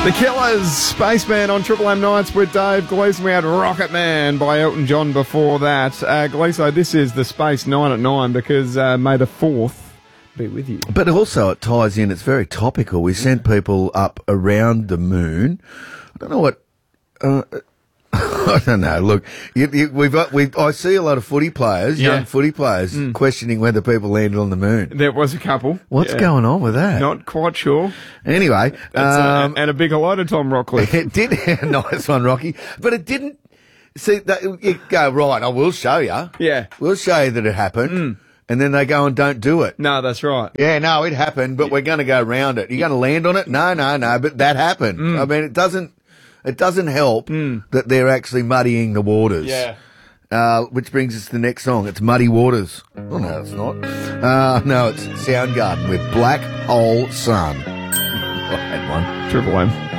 The Killers, Spaceman on Triple M Nights with Dave Gleeson. We had Rocket Man by Elton John before that. Gleeson, this is the Space 9 at 9 because May the 4th be with you. But also it ties in, it's very topical. We sent people up around the moon. I don't know what... I don't know. Look, I see a lot of footy players, young footy players, questioning whether people landed on the moon. There was a couple. What's going on with that? Not quite sure. Anyway. And a big hello to Tom Rockcliffe. It did. Nice one, Rocky. But it didn't... See, you go, right, I will show you. Yeah. We'll show you that it happened. And then they go and don't do it. No, that's right. Yeah, no, it happened, but we're going to go around it. You're going to land on it? No, but that happened. I mean, it doesn't help that they're actually muddying the waters. Yeah. Which brings us to the next song. It's Muddy Waters. Oh, no, it's not. No, it's Soundgarden with Black Hole Sun. I had one. Triple M.